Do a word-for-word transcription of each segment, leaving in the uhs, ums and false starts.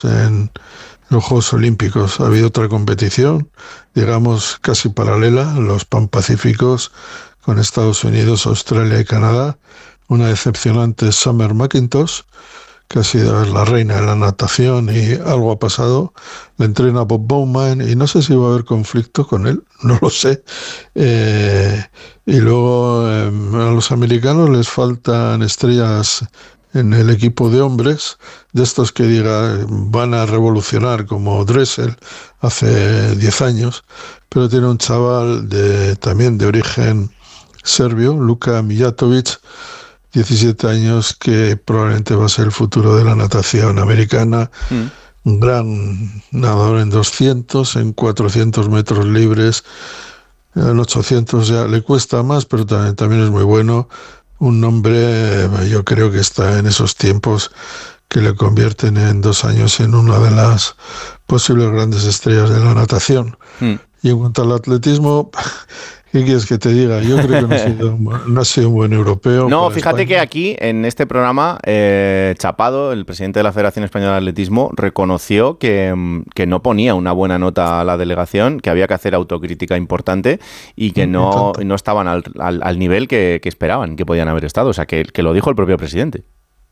en los Juegos Olímpicos. Ha habido otra competición, digamos, casi paralela, los Panpacíficos, con Estados Unidos, Australia y Canadá. Una decepcionante Summer McIntosh, que ha sido la reina de la natación, y algo ha pasado. Le entrena Bob Bowman y no sé si va a haber conflicto con él, no lo sé. Eh, y luego eh, a los americanos les faltan estrellas en el equipo de hombres, de estos que diga van a revolucionar como Dressel hace diez años, pero tiene un chaval de, también de origen serbio, Luka Mijatovic, diecisiete años, que probablemente va a ser el futuro de la natación americana. Mm. Un gran nadador en doscientos, en cuatrocientos metros libres, en ochocientos ya le cuesta más, pero también, también es muy bueno. Un nombre, yo creo que está en esos tiempos que le convierten en dos años en una de las posibles grandes estrellas de la natación. Mm. Y en cuanto al atletismo, ¿qué quieres que te diga? Yo creo que no ha sido, no ha sido un buen europeo. No, fíjate España. Que aquí, en este programa, eh, Chapado, el presidente de la Federación Española de Atletismo, reconoció que, que no ponía una buena nota a la delegación, que había que hacer autocrítica importante y que no, no estaban al, al, al nivel que, que esperaban, que podían haber estado. O sea, que, que lo dijo el propio presidente.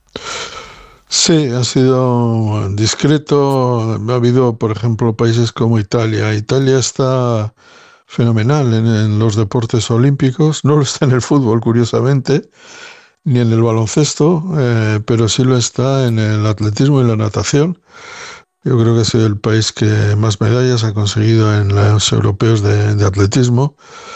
Sí, ha sido discreto. Ha habido, por ejemplo, países como Italia. Italia está fenomenal en, en los deportes olímpicos. No lo está en el fútbol, curiosamente, ni en el baloncesto, eh, pero sí lo está en el atletismo y la natación. Yo creo que ha sido el país que más medallas ha conseguido en los europeos de, de atletismo,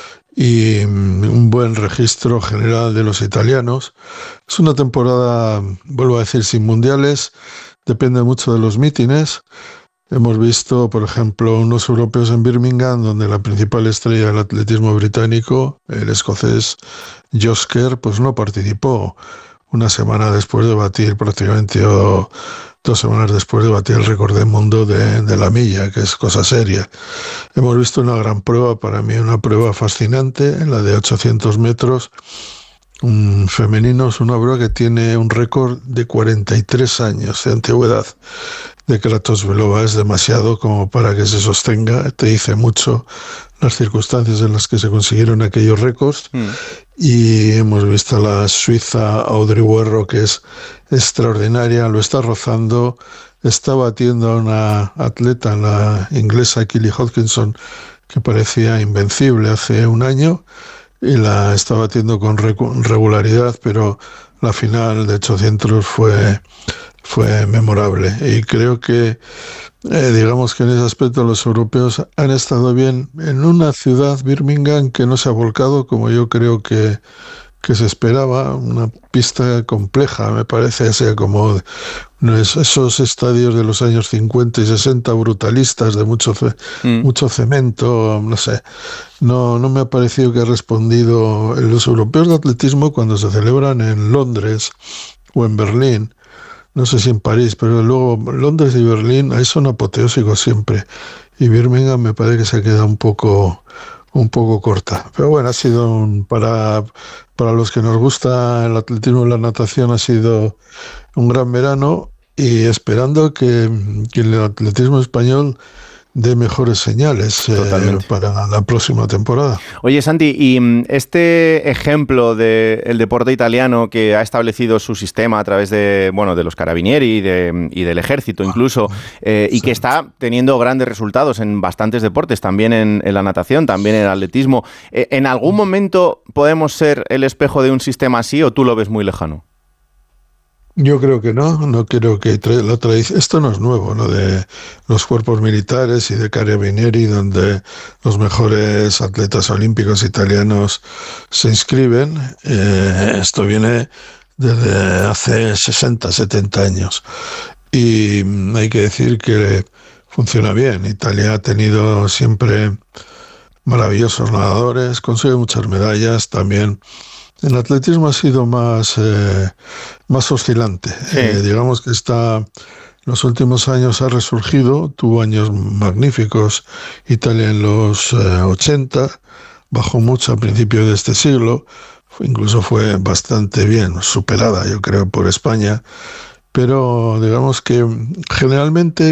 y un buen registro general de los italianos. Es una temporada, vuelvo a decir, sin mundiales, depende mucho de los mítines. Hemos visto, por ejemplo, unos europeos en Birmingham, donde la principal estrella del atletismo británico, el escocés Josh Kerr, pues no participó. Una semana después de batir, prácticamente o dos semanas después de batir el récord del mundo de, de la milla, que es cosa seria. Hemos visto una gran prueba, para mí una prueba fascinante, en la de ochocientos metros, un femenino. Es una prueba que tiene un récord de cuarenta y tres años de antigüedad de Kratosvelova. Es demasiado como para que se sostenga, te dice mucho las circunstancias en las que se consiguieron aquellos récords. Mm. Y hemos visto a la suiza Audrey Werro, que es extraordinaria, lo está rozando, está batiendo a una atleta, la inglesa Kelly Hodgkinson, que parecía invencible hace un año, y la está batiendo con regularidad, pero la final de ochocientos fue, fue memorable. Y creo que, eh, digamos que en ese aspecto los europeos han estado bien en una ciudad, Birmingham, que no se ha volcado como yo creo que, que se esperaba. Una pista compleja, me parece, o sea, como esos estadios de los años cincuenta y sesenta brutalistas, de mucho ce- mm. mucho cemento, no sé. No, no me ha parecido que ha respondido. Los europeos de atletismo, cuando se celebran en Londres o en Berlín, no sé si en París, pero luego Londres y Berlín, ahí son apoteósicos siempre. Y Birmingham me parece que se ha quedado un poco, un poco corta. Pero bueno, ha sido un, para, para los que nos gusta el atletismo y la natación, ha sido un gran verano, y esperando que, que el atletismo español de mejores señales eh, para la próxima temporada. Oye, Santi, y este ejemplo del deporte italiano, que ha establecido su sistema a través de, bueno, de los carabinieri y, de, y del ejército incluso, eh, y sí, que está teniendo grandes resultados en bastantes deportes, también en, en la natación, también en el atletismo, eh, ¿en algún momento podemos ser el espejo de un sistema así, o tú lo ves muy lejano? Yo creo que no, no creo que tra- la tradición, esto no es nuevo, lo de los cuerpos militares y de carabinieri, donde los mejores atletas olímpicos italianos se inscriben. Eh, esto viene desde hace sesenta, setenta años, y hay que decir que funciona bien. Italia ha tenido siempre maravillosos nadadores, consigue muchas medallas también. El atletismo ha sido más, eh, más oscilante. Sí. Eh, digamos que está, en los últimos años ha resurgido, tuvo años magníficos Italia en los eh, ochenta, bajó mucho a principios de este siglo, fue, incluso fue bastante bien superada, yo creo, por España. pero digamos que generalmente